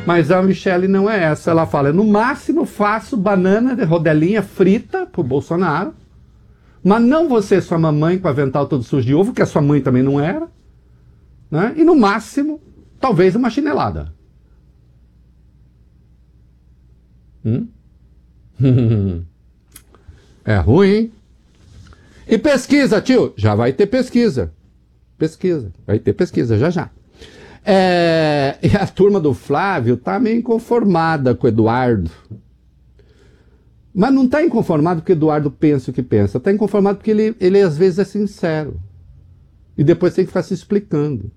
Mas a Michelle não é essa. Ela fala, no máximo faço banana de rodelinha frita pro Bolsonaro, mas não você, sua mamãe, com avental todo sujo de ovo, que a sua mãe também não era, né? E no máximo, talvez uma chinelada. É ruim, hein? E pesquisa, tio? Já vai ter pesquisa. Vai ter pesquisa, já. E a turma do Flávio tá meio inconformada com o Eduardo. Mas não tá inconformado porque o Eduardo pensa o que pensa. Tá inconformado porque ele às vezes é sincero. E depois tem que ficar se explicando.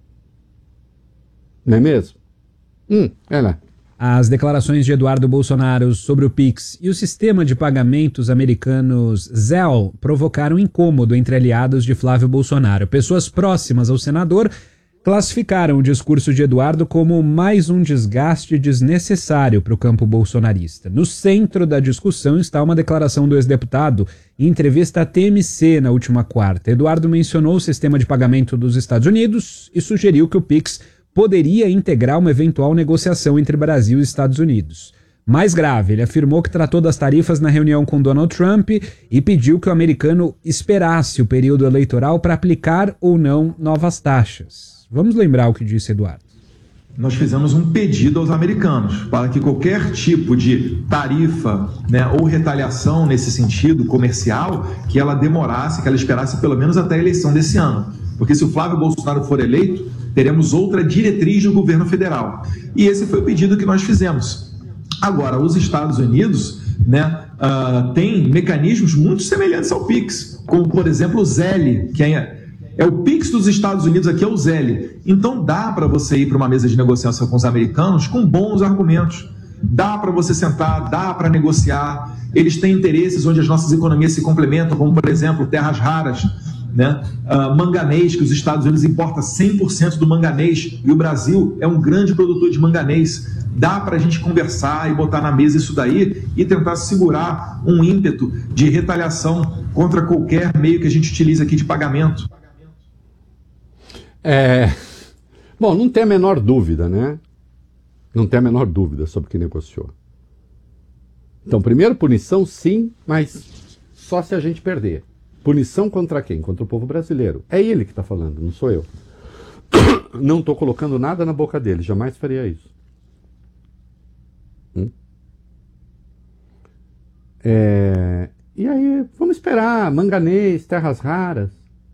Não é mesmo? É lá. As declarações de Eduardo Bolsonaro sobre o Pix e o sistema de pagamentos americanos Zelle provocaram incômodo entre aliados de Flávio Bolsonaro. Pessoas próximas ao senador classificaram o discurso de Eduardo como mais um desgaste desnecessário para o campo bolsonarista. No centro da discussão está uma declaração do ex-deputado em entrevista à TMC na última quarta. Eduardo mencionou o sistema de pagamento dos Estados Unidos e sugeriu que o Pix poderia integrar uma eventual negociação entre Brasil e Estados Unidos. Mais grave, ele afirmou que tratou das tarifas na reunião com Donald Trump e pediu que o americano esperasse o período eleitoral para aplicar ou não novas taxas. Vamos lembrar o que disse Eduardo. Nós fizemos um pedido aos americanos para que qualquer tipo de tarifa, né, ou retaliação nesse sentido comercial, que ela demorasse, que ela esperasse pelo menos até a eleição desse ano. Porque se o Flávio Bolsonaro for eleito, teremos outra diretriz do governo federal. E esse foi o pedido que nós fizemos. Agora, os Estados Unidos, né, têm mecanismos muito semelhantes ao PIX, como, por exemplo, o Zelle, que é o PIX dos Estados Unidos, aqui é o Zelle. Então dá para você ir para uma mesa de negociação com os americanos com bons argumentos. Dá para você sentar, dá para negociar. Eles têm interesses onde as nossas economias se complementam, como, por exemplo, terras raras, né? Manganês, que os Estados Unidos importam 100% do manganês e o Brasil é um grande produtor de manganês. Dá para a gente conversar e botar na mesa isso daí e tentar segurar um ímpeto de retaliação contra qualquer meio que a gente utilize aqui de pagamento. Bom, não tem a menor dúvida, né? Não tem a menor dúvida sobre o que negociou. Então, primeiro, punição sim, mas só se a gente perder. Punição contra quem? Contra o povo brasileiro. É ele que está falando, não sou eu. Não estou colocando nada na boca dele, jamais faria isso. E aí, vamos esperar. Manganês, terras raras.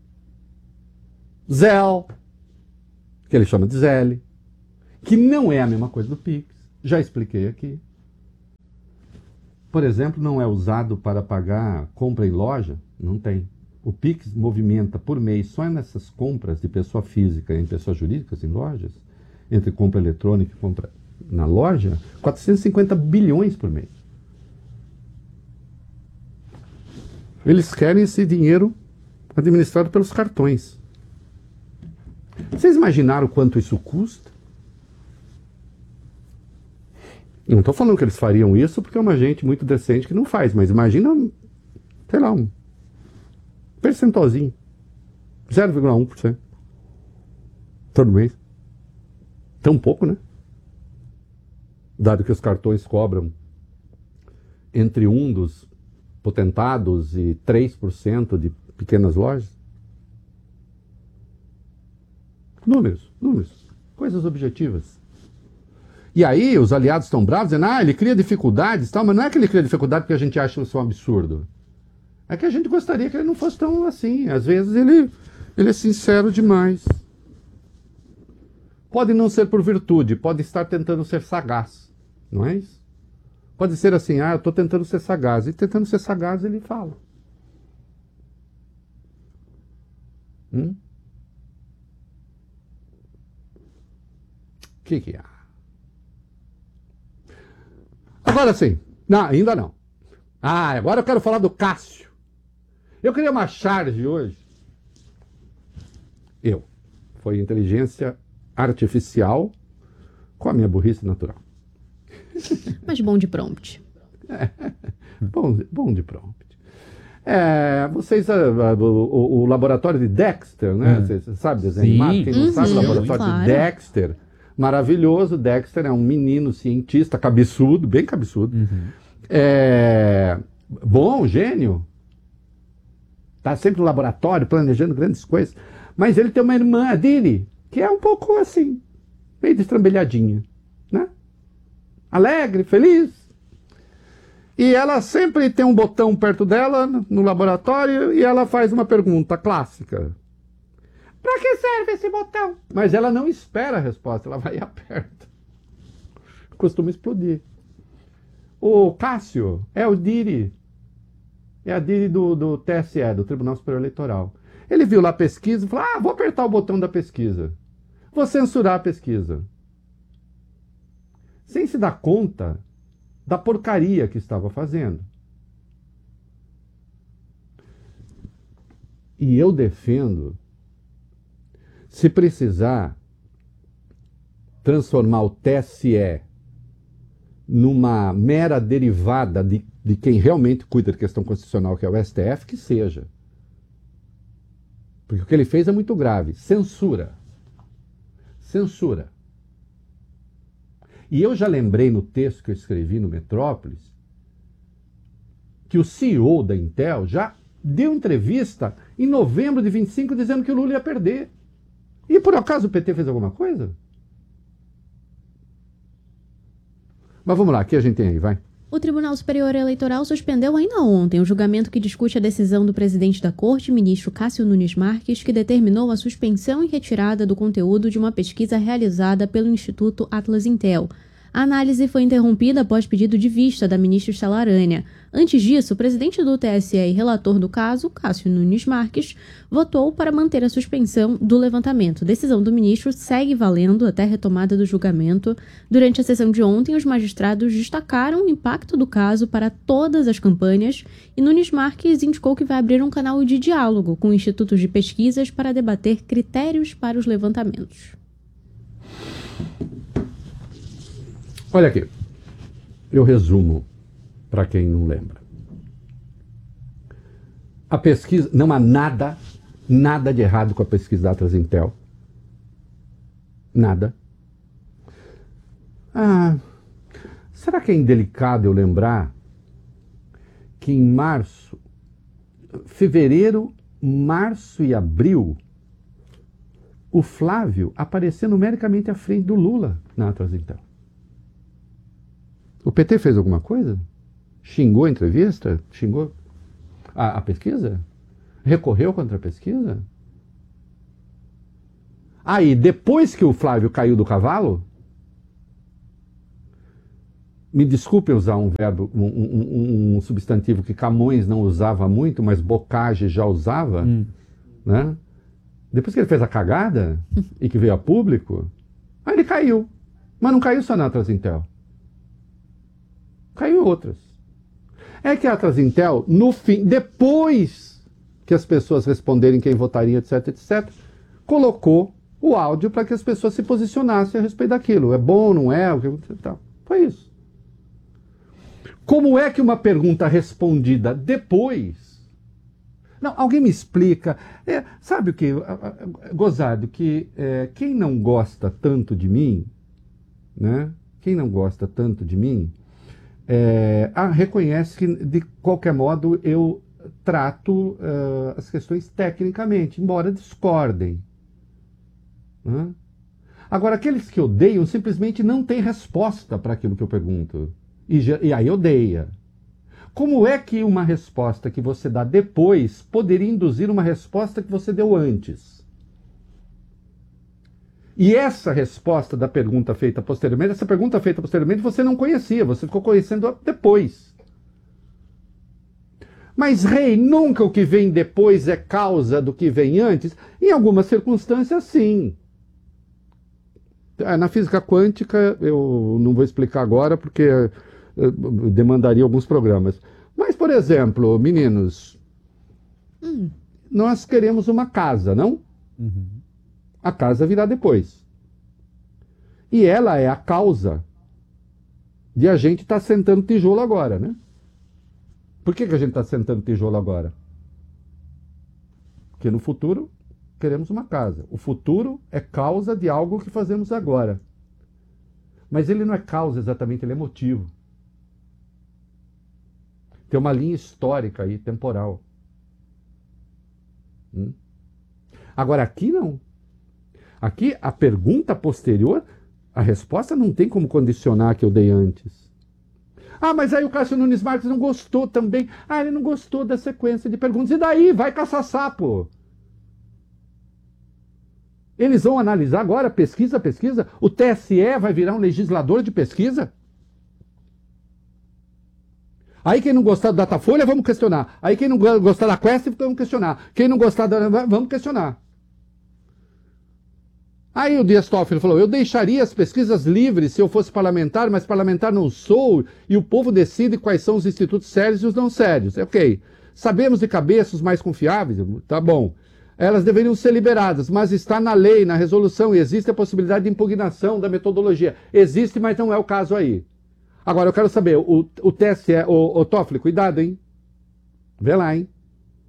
Zelle, que ele chama de Zelle, que não é a mesma coisa do Pix. Já expliquei aqui. Por exemplo, não é usado para pagar compra em loja. Não tem. O Pix movimenta por mês, só nessas compras de pessoa física em pessoas jurídicas em lojas, entre compra eletrônica e compra na loja, 450 bilhões por mês. Eles querem esse dinheiro administrado pelos cartões. Vocês imaginaram quanto isso custa? Não estou falando que eles fariam isso porque é uma gente muito decente que não faz, mas imagina, sei lá, um percentualzinho, 0,1% todo mês. Tão pouco, né? Dado que os cartões cobram entre 1 dos potentados e 3% de pequenas lojas. Números, coisas objetivas. E aí os aliados estão bravos, dizendo, ele cria dificuldades, tal, mas não é que ele cria dificuldade porque a gente acha isso um absurdo. É que a gente gostaria que ele não fosse tão assim. Às vezes ele é sincero demais. Pode não ser por virtude, pode estar tentando ser sagaz, não é isso? Pode ser assim, eu estou tentando ser sagaz, e tentando ser sagaz ele fala. O que há? Agora sim. Não, ainda não. Agora eu quero falar do Cássio. Eu queria uma charge hoje. Foi inteligência artificial com a minha burrice natural. Mas bom de prompt. Bom de prompt. Vocês, o laboratório de Dexter, né? Você sabe desenho animado? Quem não sabe, o laboratório de Dexter Maravilhoso. Dexter é um menino cientista, cabeçudo, bem cabeçudo. Bom, gênio. Tá sempre no laboratório, planejando grandes coisas. Mas ele tem uma irmã, a Diri, que é um pouco assim, meio destrambelhadinha, né? Alegre, feliz. E ela sempre tem um botão perto dela, no laboratório, e ela faz uma pergunta clássica. Para que serve esse botão? Mas ela não espera a resposta, ela vai e aperta. Costuma explodir. O Cássio é o Diri. É a Diri do TSE, do Tribunal Superior Eleitoral. Ele viu lá a pesquisa e falou, vou apertar o botão da pesquisa. Vou censurar a pesquisa. Sem se dar conta da porcaria que estava fazendo. E eu defendo, se precisar transformar o TSE numa mera derivada de quem realmente cuida da questão constitucional, que é o STF, que seja. Porque o que ele fez é muito grave. Censura. Censura. E eu já lembrei no texto que eu escrevi no Metrópolis que o CEO da Intel já deu entrevista em novembro de 25 dizendo que o Lula ia perder. E por acaso o PT fez alguma coisa? Mas vamos lá, aqui a gente tem aí, vai. O Tribunal Superior Eleitoral suspendeu ainda ontem o julgamento que discute a decisão do presidente da Corte, ministro Cássio Nunes Marques, que determinou a suspensão e retirada do conteúdo de uma pesquisa realizada pelo Instituto Atlas Intel. A análise foi interrompida após pedido de vista da ministra Estela Aranha. Antes disso, o presidente do TSE e relator do caso, Cássio Nunes Marques, votou para manter a suspensão do levantamento. A decisão do ministro segue valendo até a retomada do julgamento. Durante a sessão de ontem, os magistrados destacaram o impacto do caso para todas as campanhas e Nunes Marques indicou que vai abrir um canal de diálogo com institutos de pesquisas para debater critérios para os levantamentos. Olha aqui, eu resumo para quem não lembra. A pesquisa, não há nada de errado com a pesquisa da Atlas Intel. Nada. Será que é indelicado eu lembrar que em fevereiro, março e abril, o Flávio apareceu numericamente à frente do Lula na Atlas Intel? O PT fez alguma coisa? Xingou a entrevista? Xingou a pesquisa? Recorreu contra a pesquisa? Aí, depois que o Flávio caiu do cavalo, me desculpe usar um verbo, um substantivo que Camões não usava muito, mas Bocage já usava, né? Depois que ele fez a cagada e que veio a público, aí ele caiu. Mas não caiu só na Atlas Intel. Caiu em outras. É que a Atlas Intel, no fim, depois que as pessoas responderem quem votaria, etc, etc, colocou o áudio para que as pessoas se posicionassem a respeito daquilo. É bom, não é? Tal. Foi isso. Como é que uma pergunta respondida depois... Não, alguém me explica. Sabe o que? Gozado, que quem não gosta tanto de mim, né? Quem não gosta tanto de mim... reconhece que, de qualquer modo, eu trato as questões tecnicamente, embora discordem. Né? Agora, aqueles que odeiam simplesmente não têm resposta para aquilo que eu pergunto. E aí odeia. Como é que uma resposta que você dá depois poderia induzir uma resposta que você deu antes? E essa resposta da pergunta feita posteriormente, você não conhecia, você ficou conhecendo depois. Mas, Rei, nunca o que vem depois é causa do que vem antes? Em algumas circunstâncias, sim. Na física quântica, eu não vou explicar agora, porque demandaria alguns programas. Mas, por exemplo, meninos, nós queremos uma casa, não? Uhum. A casa virá depois. E ela é a causa de a gente estar sentando tijolo agora, né? Por que a gente está sentando tijolo agora? Porque no futuro queremos uma casa. O futuro é causa de algo que fazemos agora. Mas ele não é causa exatamente, ele é motivo. Tem uma linha histórica aí, temporal. Agora aqui não. Aqui a pergunta posterior, a resposta não tem como condicionar a que eu dei antes. Ah, mas aí o Cássio Nunes Marques não gostou também. Ah, ele não gostou da sequência de perguntas. E daí? Vai caçar sapo. Eles vão analisar agora, pesquisa. O TSE vai virar um legislador de pesquisa? Aí quem não gostar do Datafolha, vamos questionar. Aí quem não gostar da Quest, vamos questionar. Quem não gostar da... vamos questionar. Aí o Dias Toffoli falou, eu deixaria as pesquisas livres se eu fosse parlamentar, mas parlamentar não sou, e o povo decide quais são os institutos sérios e os não sérios. Ok. Sabemos de cabeça os mais confiáveis? Tá bom. Elas deveriam ser liberadas, mas está na lei, na resolução, e existe a possibilidade de impugnação da metodologia. Existe, mas não é o caso aí. Agora, eu quero saber, o TSE, o Toffoli, cuidado, hein? Vê lá, hein?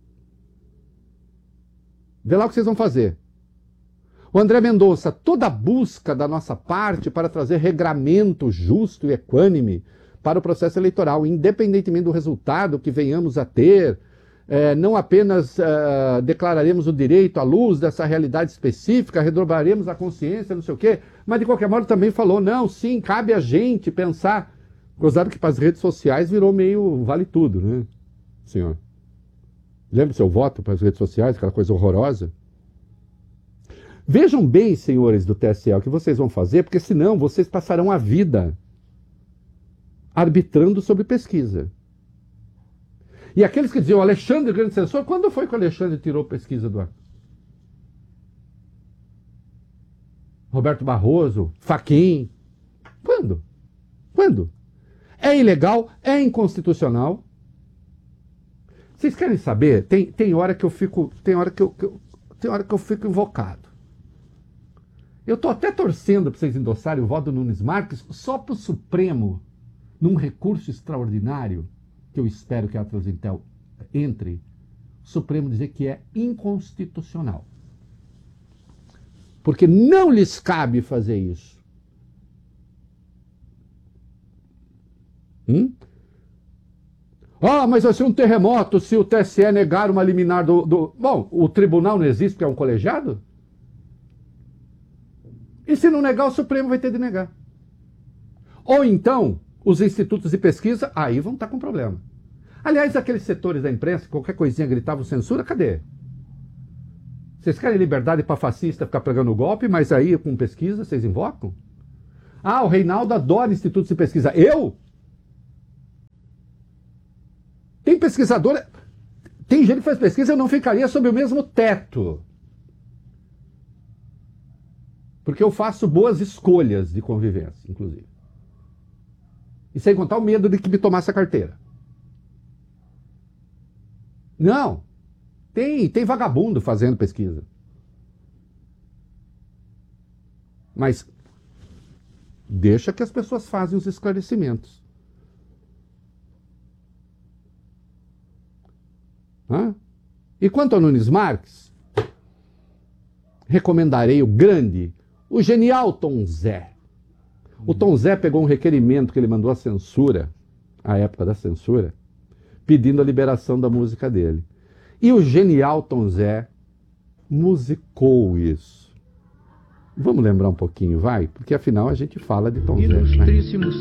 Vê lá o que vocês vão fazer. O André Mendonça, toda a busca da nossa parte para trazer regramento justo e equânime para o processo eleitoral, independentemente do resultado que venhamos a ter, não apenas declararemos o direito à luz dessa realidade específica, redobraremos a consciência, não sei o quê, mas de qualquer modo também falou, não, sim, cabe a gente pensar. Gozado que para as redes sociais virou meio vale tudo, né, senhor? Lembra o seu voto para as redes sociais, aquela coisa horrorosa? Vejam bem, senhores do TSE, o que vocês vão fazer, porque senão vocês passarão a vida arbitrando sobre pesquisa. E aqueles que diziam, Alexandre, grande censor, quando foi que o Alexandre tirou pesquisa do ar? Roberto Barroso, Fachin. Quando? Quando? É ilegal, é inconstitucional. Vocês querem saber? Tem hora que eu fico, tem hora que eu fico invocado. Eu estou até torcendo para vocês endossarem o voto do Nunes Marques só para o Supremo, num recurso extraordinário, que eu espero que a Transintel entre, o Supremo dizer que é inconstitucional. Porque não lhes cabe fazer isso. Mas vai ser um terremoto se o TSE negar uma liminar do... Bom, o tribunal não existe porque é um colegiado? E se não negar, o Supremo vai ter de negar. Ou então, os institutos de pesquisa, aí vão estar com problema. Aliás, aqueles setores da imprensa, qualquer coisinha gritavam censura, cadê? Vocês querem liberdade para fascista ficar pregando golpe, mas aí com pesquisa vocês invocam? Ah, o Reinaldo adora institutos de pesquisa. Eu? Tem pesquisador... Tem gente que faz pesquisa, eu não ficaria sob o mesmo teto. Porque eu faço boas escolhas de convivência, inclusive. E sem contar o medo de que me tomasse a carteira. Não. Tem vagabundo fazendo pesquisa. Mas deixa que as pessoas fazem os esclarecimentos. E quanto ao Nunes Marques, recomendarei o genial Tom Zé. O Tom Zé pegou um requerimento que ele mandou à censura, à época da censura, pedindo a liberação da música dele. E o genial Tom Zé musicou isso. Vamos lembrar um pouquinho, vai? Porque afinal a gente fala de Tom Zé. Né?